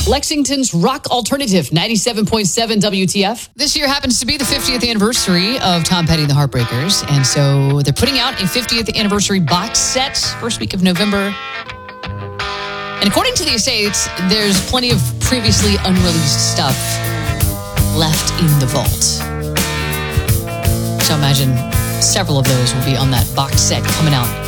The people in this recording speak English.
Lexington's rock alternative, 97.7 WTF. This year happens to be the 50th anniversary of Tom Petty and the Heartbreakers. And so they're putting out a 50th anniversary box set, first week of November. And according to the estates, there's plenty of previously unreleased stuff left in the vault. So imagine several of those will be on that box set coming out